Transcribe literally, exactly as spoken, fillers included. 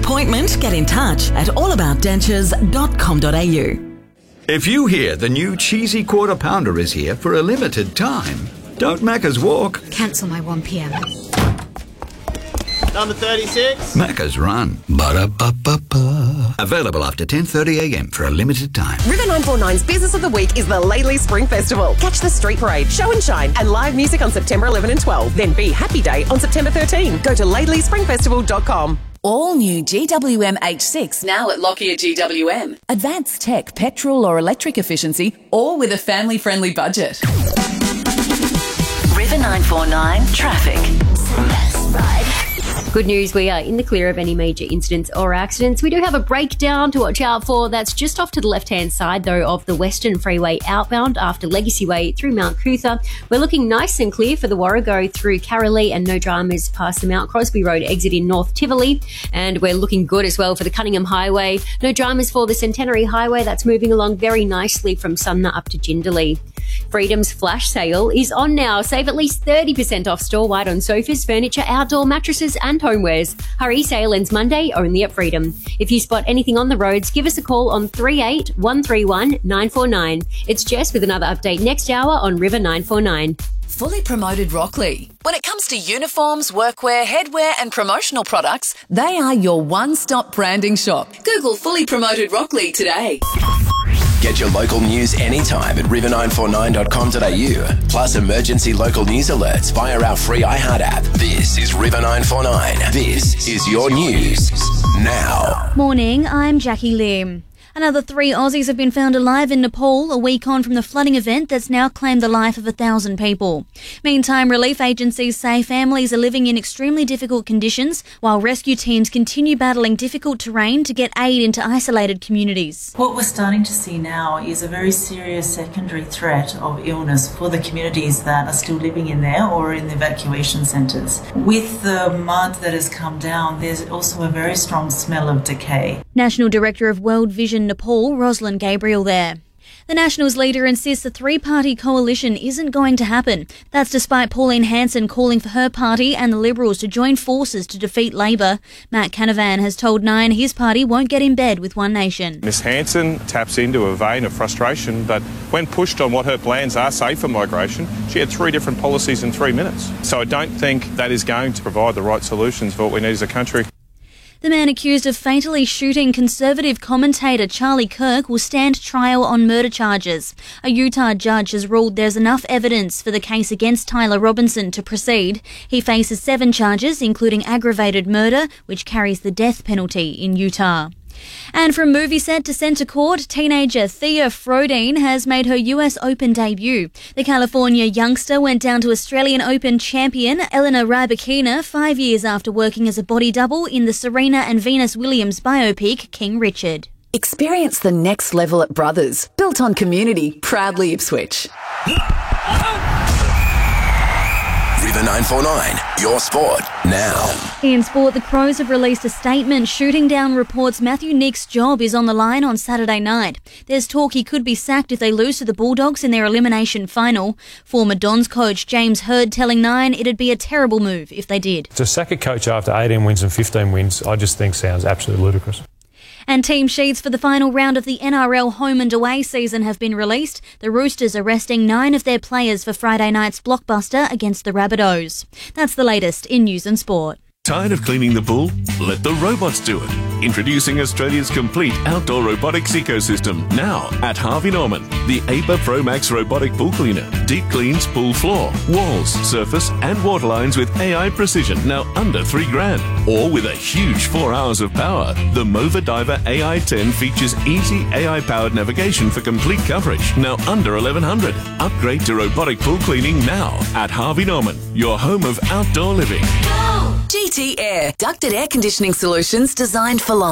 appointment, get in touch at all about dentures dot com dot a u. If you hear the new cheesy quarter pounder is here for a limited time, don't Macca's walk. Cancel my one p m. Number thirty-six. Macca's run. Ba-da-ba-ba-ba. Available after ten thirty a m for a limited time. River nine four nine's Business of the Week is the Laidley Spring Festival. Catch the street parade, show and shine, and live music on September eleventh and twelfth. Then be Happy Day on September thirteenth. Go to laidley spring festival dot com. All new G W M H six now at Lockyer G W M. Advanced tech, petrol or electric efficiency, all with a family-friendly budget. River nine four nine traffic. Good news, we are in the clear of any major incidents or accidents. We do have a breakdown to watch out for. That's just off to the left-hand side, though, of the Western Freeway outbound after Legacy Way through Mount Cootha. We're looking nice and clear for the Warrego through Carolee and no dramas past the Mount Crosby Road exit in North Tivoli. And we're looking good as well for the Cunningham Highway. No dramas for the Centenary Highway. That's moving along very nicely from Sumner up to Jindalee. Freedom's flash sale is on now. Save at least thirty percent off store-wide on sofas, furniture, outdoor mattresses and homewares. Hurry, sale ends Monday only at Freedom. If you spot anything on the roads, give us a call on three eight one three one nine four nine. It's Jess with another update next hour on River nine four nine. Fully Promoted Rockley. When it comes to uniforms, workwear, headwear and promotional products, they are your one-stop branding shop. Google Fully Promoted Rockley today. Get your local news anytime at river nine four nine dot com dot a u. Plus emergency local news alerts via our free iHeart app. This is River nine four nine. This is your news now. Morning, I'm Jackie Lim. Another three Aussies have been found alive in Nepal a week on from the flooding event that's now claimed the life of a thousand people. Meantime, relief agencies say families are living in extremely difficult conditions while rescue teams continue battling difficult terrain to get aid into isolated communities. What we're starting to see now is a very serious secondary threat of illness for the communities that are still living in there or in the evacuation centres. With the mud that has come down, there's also a very strong smell of decay. National Director of World Vision Nepal, Rosalind Gabriel there. The Nationals leader insists a three-party coalition isn't going to happen. That's despite Pauline Hanson calling for her party and the Liberals to join forces to defeat Labor. Matt Canavan has told Nine his party won't get in bed with One Nation. Miss Hanson taps into a vein of frustration, but when pushed on what her plans are, say for migration, she had three different policies in three minutes. So I don't think that is going to provide the right solutions for what we need as a country. The man accused of fatally shooting Conservative commentator Charlie Kirk will stand trial on murder charges. A Utah judge has ruled there's enough evidence for the case against Tyler Robinson to proceed. He faces seven charges, including aggravated murder, which carries the death penalty in Utah. And from movie set to centre court, teenager Thea Frodeen has made her U S Open debut. The California youngster went down to Australian Open champion Elena Rybakina five years after working as a body double in the Serena and Venus Williams biopic King Richard. Experience the next level at Brothers, built on community, proudly Ipswich. River nine four nine, your sport now. In sport, the Crows have released a statement shooting down reports Matthew Nick's job is on the line on Saturday night. There's talk he could be sacked if they lose to the Bulldogs in their elimination final. Former Dons coach James Hird telling Nine it'd be a terrible move if they did. To sack a coach after eighteen wins and fifteen wins, I just think sounds absolutely ludicrous. And team sheets for the final round of the N R L home and away season have been released. The Roosters are resting nine of their players for Friday night's blockbuster against the Rabbitohs. That's the latest in news and sport. Tired of cleaning the pool? Let the robots do it. Introducing Australia's complete outdoor robotics ecosystem now at Harvey Norman. The A P A Pro Max robotic pool cleaner deep cleans pool floor, walls, surface and water lines with A I precision, now under three grand. Or with a huge four hours of power, the Mova Diver A I ten features easy A I powered navigation for complete coverage, now under eleven hundred. Upgrade to robotic pool cleaning now at Harvey Norman, your home of outdoor living. G T Air, ducted air conditioning solutions designed for life.